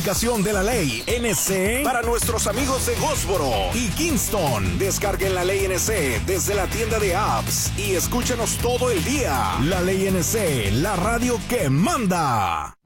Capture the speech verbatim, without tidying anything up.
Aplicación de la ley N C para nuestros amigos de Gósboro y Kingston. Descarguen la ley N C desde la tienda de apps y escúchanos todo el día. La ley N C, la radio que manda.